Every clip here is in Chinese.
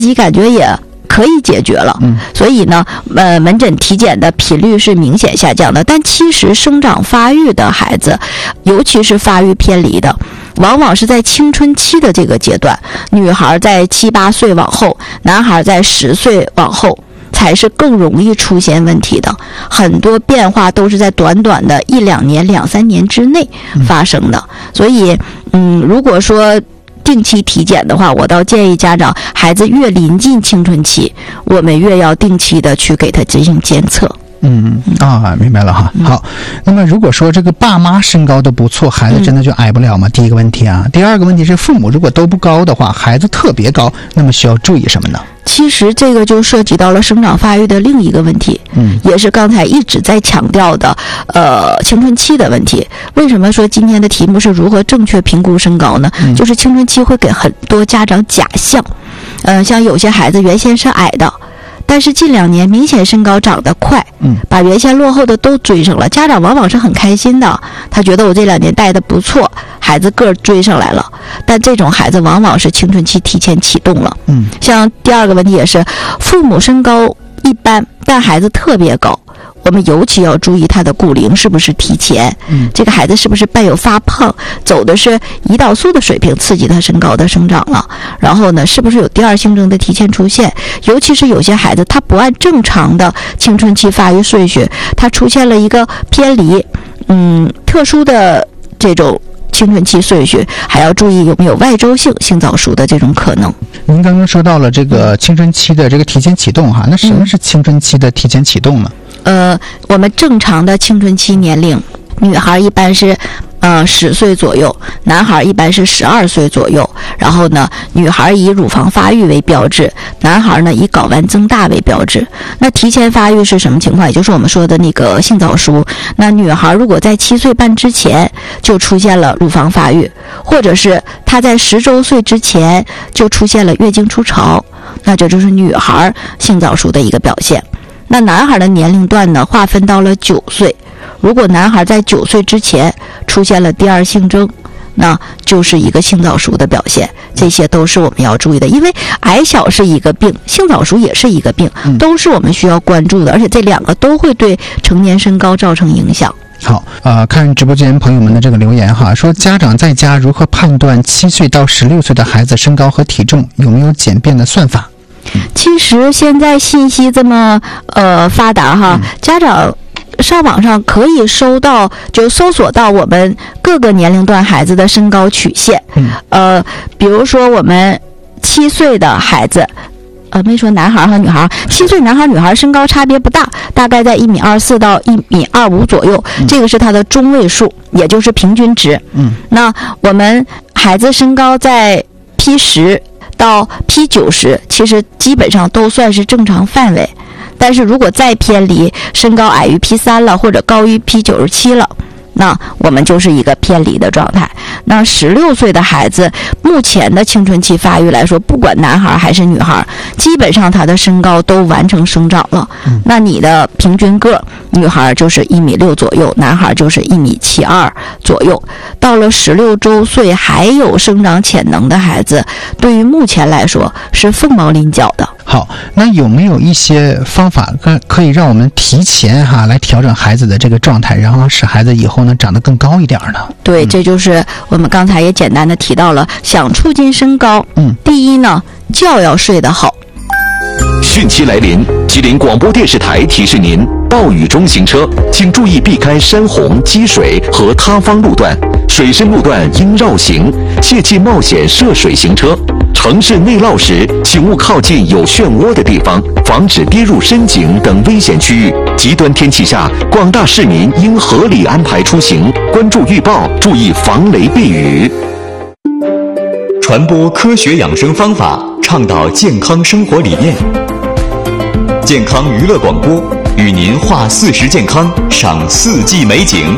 自己感觉也可以解决了。所以呢，门诊体检的频率是明显下降的。但其实生长发育的孩子，尤其是发育偏离的，往往是在青春期的这个阶段，女孩在7、8岁往后，男孩在10岁往后，才是更容易出现问题的。很多变化都是在短短的1、2年、2、3年之内发生的。所以，如果说定期体检的话，我倒建议家长，孩子越临近青春期，我们越要定期的去给他进行监测。 明白了哈。好，那么如果说这个爸妈身高都不错，孩子真的就矮不了吗？第一个问题啊。第二个问题是，父母如果都不高的话，孩子特别高，那么需要注意什么呢？ 其实这个就涉及到了生长发育的另一个问题，也是刚才一直在强调的，青春期的问题。为什么说今天的题目是如何正确评估身高呢？就是青春期会给很多家长假象，像有些孩子原先是矮的，但是近2年明显身高长得快，把原先落后的都追上了，家长往往是很开心的，他觉得我这2年带的不错，孩子个儿追上来了。但这种孩子往往是青春期提前启动了。像第二个问题也是，父母身高一般，但孩子特别高，我们尤其要注意他的骨龄是不是提前，这个孩子是不是伴有发胖，走的是胰岛素的水平刺激他身高的生长了，然后呢，是不是有第二性征的提前出现，尤其是有些孩子他不按正常的青春期发育顺序，他出现了一个偏离，特殊的这种青春期顺序，还要注意有没有外周性性早熟的这种可能。 您刚刚说到了这个青春期的这个提前启动哈，那什么是青春期的提前启动呢？ 我们正常的青春期年龄，女孩一般是10岁左右，男孩一般是12岁左右。然后呢，女孩以乳房发育为标志，男孩呢以睾丸增大为标志。那提前发育是什么情况？也就是我们说的那个性早熟。那女孩如果在7岁半之前就出现了乳房发育，或者是她在10周岁之前就出现了月经初潮，那这就是女孩性早熟的一个表现。那男孩的年龄段呢，划分到了9岁。如果男孩在9岁之前出现了第二性征，那就是一个性早熟的表现。这些都是我们要注意的，因为矮小是一个病，性早熟也是一个病，都是我们需要关注的，而且这2个都会对成年身高造成影响。 好，看直播间朋友们的这个留言哈，说家长在家如何判断7岁到16岁的孩子身高和体重，有没有简便的算法？ 其实现在信息这么发达哈，家长上网上可以搜索到我们各个年龄段孩子的身高曲线。比如说我们7岁的孩子，没说男孩和女孩，7岁男孩女孩身高差别不大，大概在1.24米到1.25米左右，这个是他的中位数，也就是平均值。那我们孩子身高在 P10到 P90，其实基本上都算是正常范围。但是如果再偏离，身高矮于 P3了，或者高于 P97了，那我们就是一个偏离的状态。那16岁的孩子，目前的青春期发育来说，不管男孩还是女孩，基本上他的身高都完成生长了。那你的平均个，女孩就是1.6米左右，男孩就是1.72米左右。到了16周岁还有生长潜能的孩子，对于目前来说是凤毛麟角的。 好，那有没有一些方法可以让我们提前来调整孩子的这个状态，然后使孩子以后呢长得更高一点呢？ 对，这就是我们刚才也简单的提到了，想促进身高，第一呢，觉要睡得好。 汛期来临，吉林广播电视台提示您：暴雨中行车，请注意避开山洪、积水和塌方路段，水深路段应绕行，切忌冒险涉水行车。城市内涝时，请勿靠近有漩涡的地方，防止跌入深井等危险区域。极端天气下，广大市民应合理安排出行，关注预报，注意防雷避雨。 传播科学养生方法，倡导健康生活理念。健康娱乐广播，与您话40健康，赏4季美景。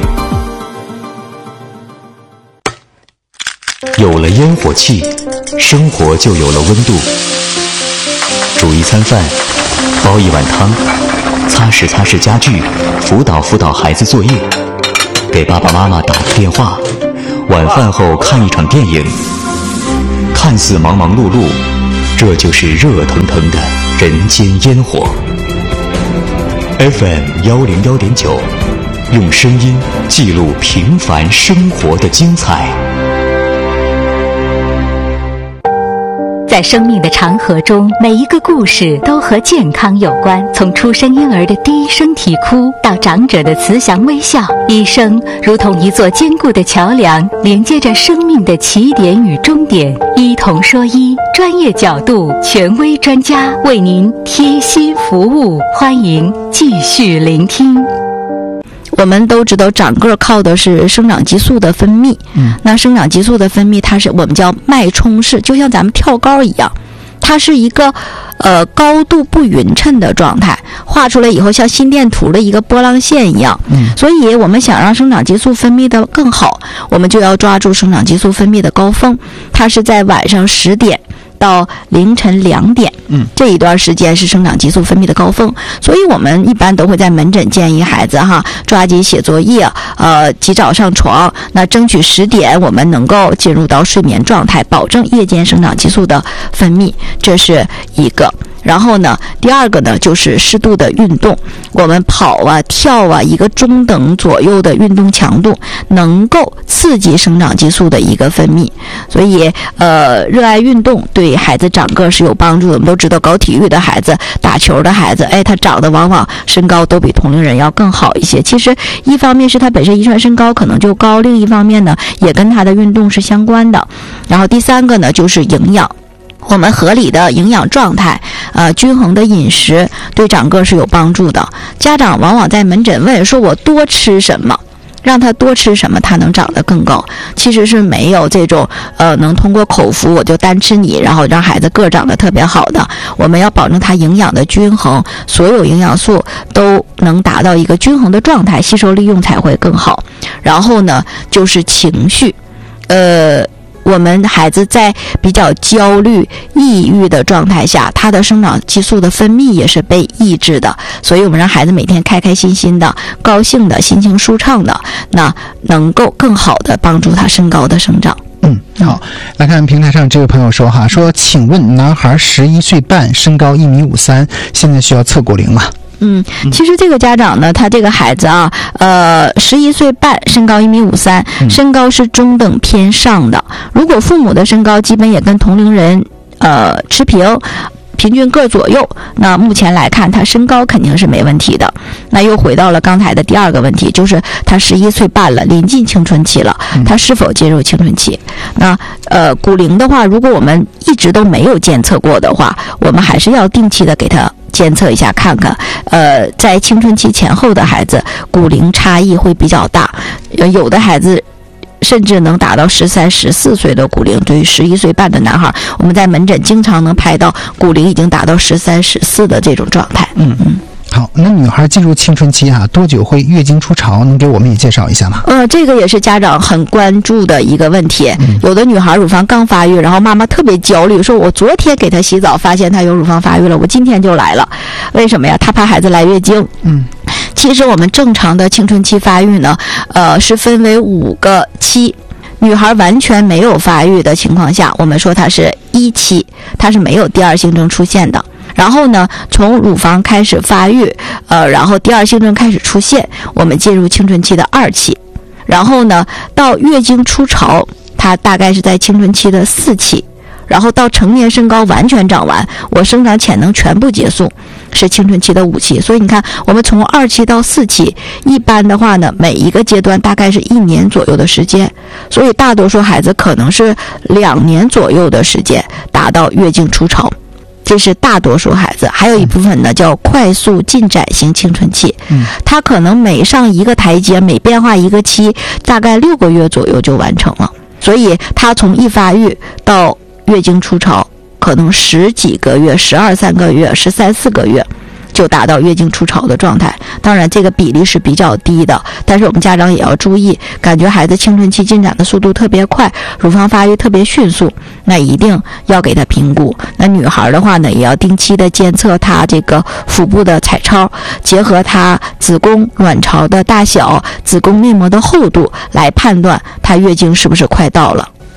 有了烟火气，生活就有了温度。煮一餐饭，煲一碗汤，擦拭擦拭家具，辅导辅导孩子作业，给爸爸妈妈打个电话，晚饭后看一场电影。看似忙忙碌碌， 这就是热腾腾的人间烟火。FM101.9，用声音记录平凡生活的精彩。 在生命的长河中，每一个故事都和健康有关。从出生婴儿的第一声啼哭，到长者的慈祥微笑，医生如同一座坚固的桥梁，连接着生命的起点与终点。医童说医，专业角度，权威专家为您贴心服务，欢迎继续聆听。 我们都知道长个靠的是生长激素的分泌，那生长激素的分泌它是我们叫脉冲式，就像咱们跳高一样，它是一个高度不匀称的状态，画出来以后像心电图的一个波浪线一样。所以我们想让生长激素分泌的更好，我们就要抓住生长激素分泌的高峰，它是在晚上10点到凌晨2点，这一段时间是生长激素分泌的高峰，所以我们一般都会在门诊建议孩子抓紧写作业，及早上床，那争取10点我们能够进入到睡眠状态，保证夜间生长激素的分泌，这是一个。然后呢，第二个呢就是适度的运动，我们跑啊跳啊，一个中等左右的运动强度能够刺激生长激素的一个分泌，所以热爱运动对孩子长个是有帮助的。我们都知道搞体育的孩子，打球的孩子，他长得往往身高都比同龄人要更好一些。其实一方面是他本身遗传身高可能就高，另一方面呢也跟他的运动是相关的。然后第三个呢就是营养，我们合理的营养状态，均衡的饮食对长个是有帮助的。家长往往在门诊问说我多吃什么，让他多吃什么他能长得更高，其实是没有这种能通过口服我就单吃你然后让孩子个长得特别好的。我们要保证他营养的均衡，所有营养素都能达到一个均衡的状态，吸收利用才会更好。然后呢就是情绪，我们孩子在比较焦虑抑郁的状态下，他的生长激素的分泌也是被抑制的，所以我们让孩子每天开开心心的，高兴的，心情舒畅的，那能够更好的帮助他身高的生长。 好，来看平台上这位朋友说说请问男孩11岁半，身高1.53米，现在需要测骨龄吗？ 其实这个家长呢，他这个孩子11岁半，身高1.53米，身高是中等偏上的。如果父母的身高基本也跟同龄人持平，平均个左右，那目前来看他身高肯定是没问题的。那又回到了刚才的第二个问题，就是他11岁半了，临近青春期了，他是否进入青春期？那骨龄的话，如果我们一直都没有监测过的话，我们还是要定期的给他监测一下看看，在青春期前后的孩子骨龄差异会比较大，有的孩子甚至能达到13、14岁的骨龄。对于11岁半的男孩，我们在门诊经常能拍到骨龄已经达到13、14的这种状态。 好，那女孩进入青春期多久会月经初潮？能给我们也介绍一下吗？ 这个也是家长很关注的一个问题。有的女孩乳房刚发育，然后妈妈特别焦虑，说我昨天给她洗澡发现她有乳房发育了，我今天就来了。为什么呀？她怕孩子来月经。其实我们正常的青春期发育呢，是分为5个期。女孩完全没有发育的情况下，我们说她是1期，她是没有第二性征出现的。然后呢，从乳房开始发育，然后第二性征开始出现，我们进入青春期的2期。然后呢，到月经初潮，它大概是在青春期的4期。然后到成年身高完全长完，我生长潜能全部结束，是青春期的5期。所以你看，我们从2期到4期，一般的话呢，每一个阶段大概是1年左右的时间，所以大多数孩子可能是2年左右的时间达到月经初潮。这是大多数孩子。还有一部分呢叫快速进展型青春期，他可能每上一个台阶，每变化一个期，大概6个月左右就完成了。所以他从一发育到月经初潮可能10几个月，12、3个月，13、4个月就达到月经初潮的状态。当然这个比例是比较低的，但是我们家长也要注意，感觉孩子青春期进展的速度特别快，乳房发育特别迅速，那一定要给他评估。那女孩的话呢，也要定期的监测她这个腹部的彩超，结合她子宫卵巢的大小、子宫内膜的厚度来判断她月经是不是快到了。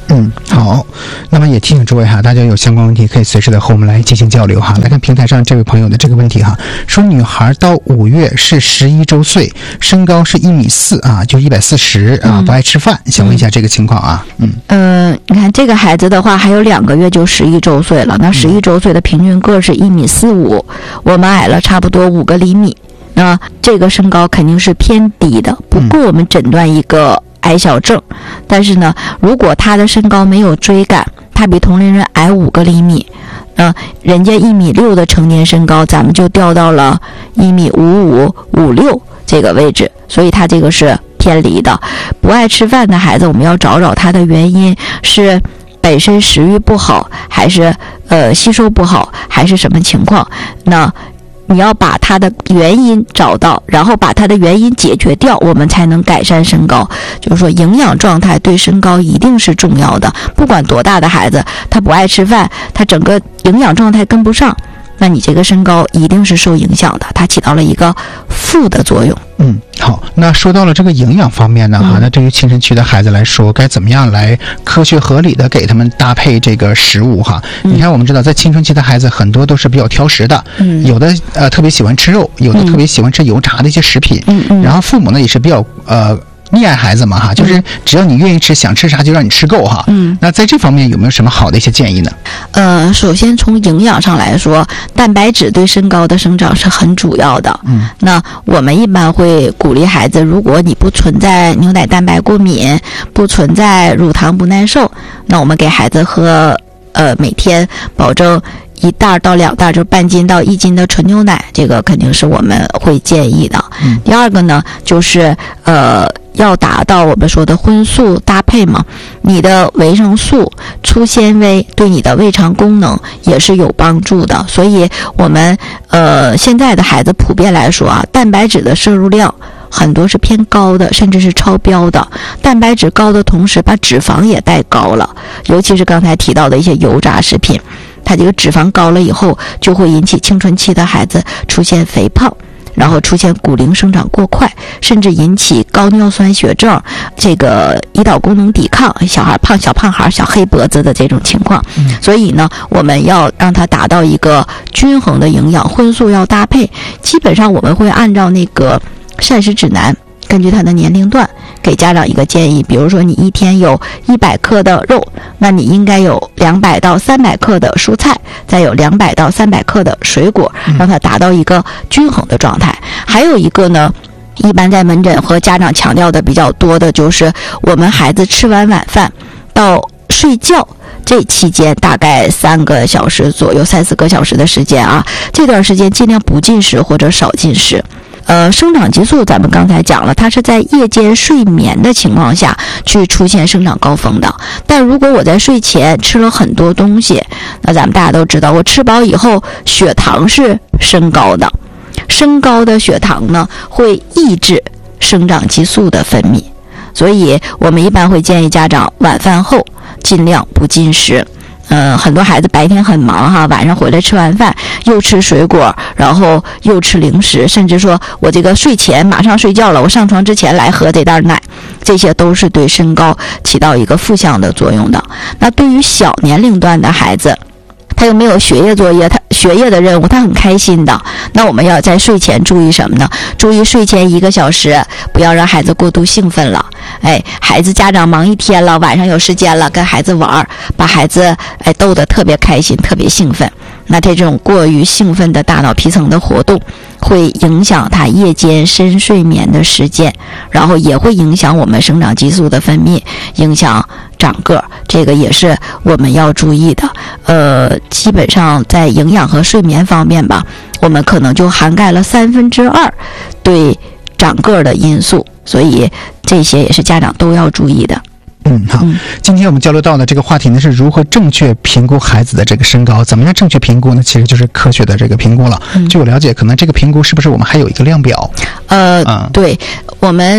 好，那么也提醒诸位哈，大家有相关问题可以随时的和我们来进行交流哈。来看平台上这位朋友的这个问题哈，说女孩到5月是11周岁，身高是1.4米啊，就140啊，不爱吃饭，想问一下这个情况啊。 你看这个孩子的话，还有2个月就11周岁了，那11周岁的平均个是1.45米，我们矮了差不多5个厘米，那这个身高肯定是偏低的，不够我们诊断一个矮小症。但是呢，如果他的身高没有追赶，他比同龄人矮5个厘米，人家1.6米的成年身高，咱们就掉到了1.55米、56这个位置，所以他这个是偏离的。不爱吃饭的孩子，我们要找找他的原因，是本身食欲不好，还是吸收不好，还是什么情况？那你要把它的原因找到，然后把它的原因解决掉，我们才能改善身高。就是说营养状态对身高一定是重要的，不管多大的孩子，他不爱吃饭，他整个营养状态跟不上，那你这个身高一定是受影响的，它起到了一个负的作用。 好，那说到了这个营养方面呢，那对于青春期的孩子来说，该怎么样来科学合理的给他们搭配这个食物哈？你看，我们知道在青春期的孩子很多都是比较挑食的，有的特别喜欢吃肉，有的特别喜欢吃油炸的一些食品，然后父母呢也是比较溺爱孩子嘛哈，就是只要你愿意吃，想吃啥就让你吃够哈。那在这方面有没有什么好的一些建议呢？ 首先从营养上来说，蛋白质对身高的生长是很主要的。那我们一般会鼓励孩子，如果你不存在牛奶蛋白过敏，不存在乳糖不耐受，那我们给孩子喝每天保证1袋到2袋，就是半斤到1斤的纯牛奶，这个肯定是我们会建议的。第二个呢，就是要达到我们说的荤素搭配嘛，你的维生素、粗纤维对你的胃肠功能也是有帮助的。所以我们现在的孩子普遍来说啊，蛋白质的摄入量很多是偏高的，甚至是超标的。蛋白质高的同时，把脂肪也带高了，尤其是刚才提到的一些油炸食品，它这个脂肪高了以后，就会引起青春期的孩子出现肥胖，然后出现骨龄生长过快，甚至引起高尿酸血症，这个胰岛功能抵抗，小胖孩、小黑脖子的这种情况。所以呢，我们要让他达到一个均衡的营养，荤素要搭配。基本上我们会按照那个膳食指南，根据他的年龄段给家长一个建议，比如说你一天有100克的肉，那你应该有200到300克的蔬菜，再有200到300克的水果，让它达到一个均衡的状态。还有一个呢，一般在门诊和家长强调的比较多的就是我们孩子吃完晚饭到睡觉这期间大概3个小时左右，3、4个小时的时间啊，这段时间尽量不进食或者少进食。生长激素咱们刚才讲了，它是在夜间睡眠的情况下去出现生长高峰的。但如果我在睡前吃了很多东西，那咱们大家都知道，我吃饱以后血糖是升高的，升高的血糖呢会抑制生长激素的分泌，所以我们一般会建议家长晚饭后尽量不进食。很多孩子白天很忙哈，晚上回来吃完饭又吃水果，然后又吃零食，甚至说我这个睡前马上睡觉了，我上床之前来喝这袋奶，这些都是对身高起到一个负向的作用的。那对于小年龄段的孩子，他又没有学业作业，他学业的任务他很开心的，那我们要在睡前注意什么呢？注意睡前1个小时不要让孩子过度兴奋了。孩子家长忙一天了，晚上有时间了跟孩子玩，把孩子逗得特别开心，特别兴奋。那这种过于兴奋的大脑皮层的活动会影响他夜间深睡眠的时间，然后也会影响我们生长激素的分泌，影响长个，这个也是我们要注意的。基本上在营养和睡眠方面吧，我们可能就涵盖了2/3对长个的因素，所以这些也是家长都要注意的。 好，今天我们交流到的这个话题呢，是如何正确评估孩子的这个身高。怎么样正确评估呢？其实就是科学的这个评估了。据我了解，可能这个评估是不是我们还有一个量表？ 对，我们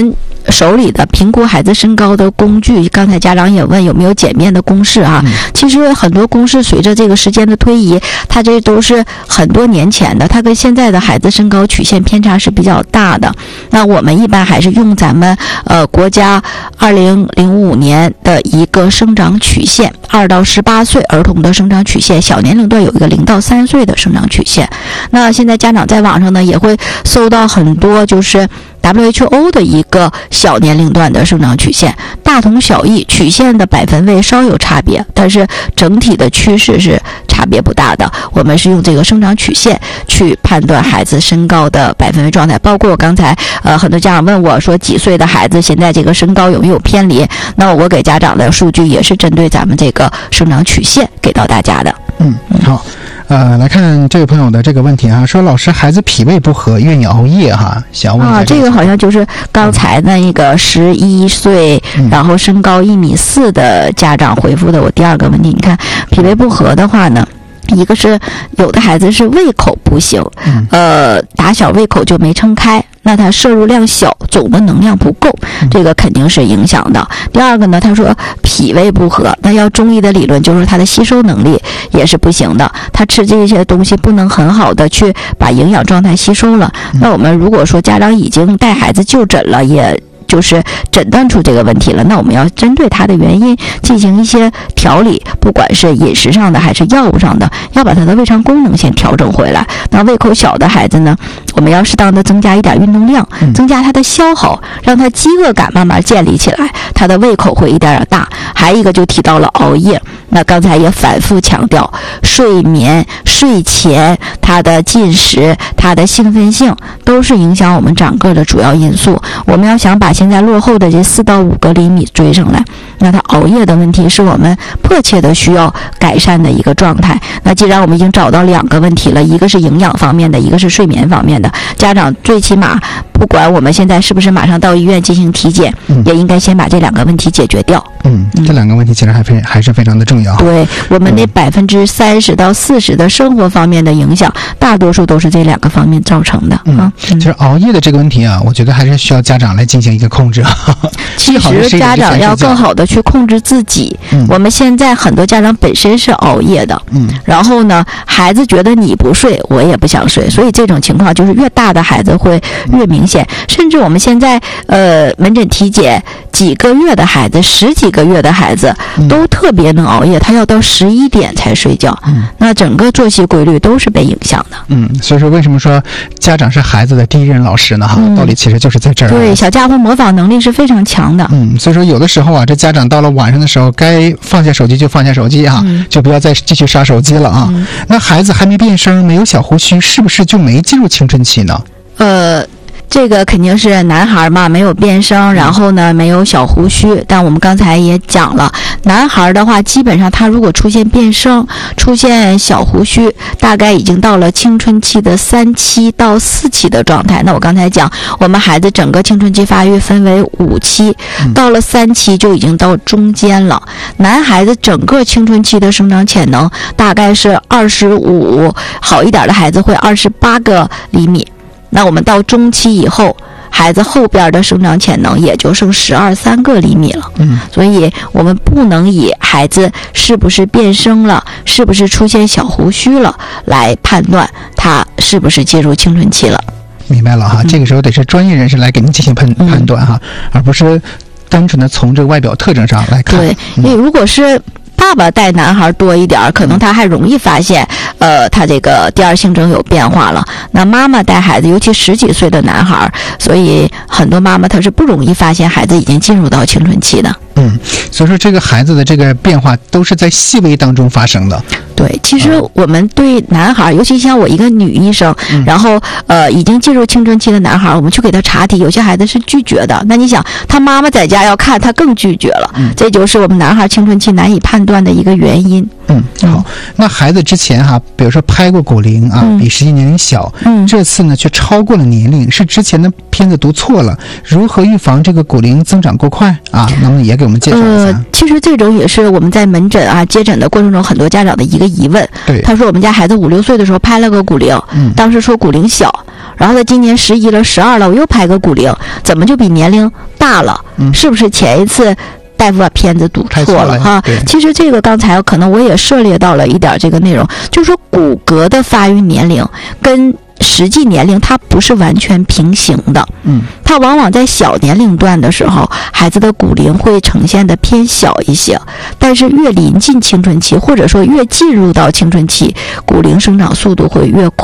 手里的评估孩子身高的工具，刚才家长也问有没有简便的公式啊？其实很多公式随着这个时间的推移，它这都是很多年前的，它跟现在的孩子身高曲线偏差是比较大的。那我们一般还是用咱们国家2005年的一个生长曲线，2到18岁儿童的生长曲线，小年龄段有一个0到3岁的生长曲线。那现在家长在网上呢也会搜到很多就是WHO 的一个小年龄段的生长曲线，大同小异，曲线的百分位稍有差别，但是整体的趋势是差别不大的。我们是用这个生长曲线去判断孩子身高的百分位状态，包括刚才很多家长问我说几岁的孩子现在这个身高有没有偏离，那我给家长的数据也是针对咱们这个生长曲线给到大家的。 好，来看这位朋友的这个问题啊，说老师孩子脾胃不和，愿意熬夜哈，想问一下这个好像就是刚才那个11岁，然后身高1.4米的家长回复的我第二个问题。你看脾胃不和的话呢，一个是有的孩子是胃口不行，打小胃口就没撑开，那他摄入量小，总的能量不够，这个肯定是影响的。第二个呢，他说脾胃不和，那要中医的理论就是他的吸收能力也是不行的，他吃这些东西不能很好的去把营养状态吸收了。那我们如果说家长已经带孩子就诊了，也就是诊断出这个问题了，那我们要针对它的原因进行一些调理，不管是饮食上的还是药物上的，要把他的胃肠功能先调整回来。那胃口小的孩子呢，我们要适当的增加一点运动量，增加他的消耗，让他饥饿感慢慢建立起来，他的胃口会一点点大。还一个就提到了熬夜，那刚才也反复强调，睡眠、睡前他的进食、他的兴奋性都是影响我们长个的主要因素。我们要想把现在落后的这4到5个厘米追上来，那他熬夜的问题是我们迫切的需要改善的一个状态。那既然我们已经找到2个问题了，一个是营养方面的，一个是睡眠方面的，家长最起码不管我们现在是不是马上到医院进行体检，也应该先把这2个问题解决掉。 这2个问题其实还是非常的重要。 对，我们那30%到40%的生活方面的影响，大多数都是这2个方面造成的。 就是熬夜的这个问题啊，我觉得还是需要家长来进行一个控制。 其实家长要更好的去控制自己。我们现在很多家长本身是熬夜的，然后呢，孩子觉得你不睡，我也不想睡，所以这种情况就是越大的孩子会越明显。甚至我们现在门诊体检几个月的孩子、10几个月的孩子都特别能熬夜，他要到11点才睡觉，那整个作息规律都是被影响的。 所以说为什么说家长是孩子的第一任老师呢？道理其实就是在这儿。 对，小家伙模仿能力是非常强的。 所以说有的时候啊，这家长到了晚上的时候，该放下手机就放下手机啊，就不要再继续刷手机了啊。那孩子还没变声，没有小胡须，是不是就没进入青春期呢？ 这个肯定是男孩嘛，没有变声，然后呢没有小胡须。但我们刚才也讲了，男孩的话基本上他如果出现变声、出现小胡须，大概已经到了青春期的3期到4期的状态。那我刚才讲，我们孩子整个青春期发育分为5期，到了3期就已经到中间了。男孩子整个青春期的生长潜能大概是25，好一点的孩子会28个厘米。那我们到中期以后，孩子后边的生长潜能也就剩3个厘米了。所以我们不能以孩子是不是变声了，是不是出现小胡须了来判断他是不是进入青春期了。 明白了哈，这个时候得是专业人士来给您进行判断哈，而不是单纯的从这个外表特征上来看。 对，因为如果是爸爸带男孩多一点，可能他还容易发现他这个第二性征有变化了。那妈妈带孩子，尤其10几岁的男孩，所以很多妈妈她是不容易发现孩子已经进入到青春期的。 所以说这个孩子的这个变化都是在细微当中发生的。 对，其实我们对男孩，尤其像我一个女医生，然后已经进入青春期的男孩，我们去给他查体，有些孩子是拒绝的。那你想，他妈妈在家要看，他更拒绝了。这就是我们男孩青春期难以判断的一个原因。 好，那孩子之前哈，比如说拍过骨龄啊，比实际年龄小，这次呢却超过了年龄，是之前的片子读错了，如何预防这个骨龄增长过快啊？能不能也给我们介绍一下？ 其实这种也是我们在门诊啊接诊的过程中很多家长的一个疑问。 对， 他说我们家孩子5、6岁的时候拍了个骨龄，当时说骨龄小， 然后他今年11了、12了，我又拍个骨龄，怎么就比年龄大了？是不是前一次大夫把片子读错了哈？其实这个刚才可能我也涉猎到了一点这个内容，就是说骨骼的发育年龄跟实际年龄它不是完全平行的，它往往在小年龄段的时候，孩子的骨龄会呈现的偏小一些，但是越临近青春期，或者说越进入到青春期，骨龄生长速度会越快。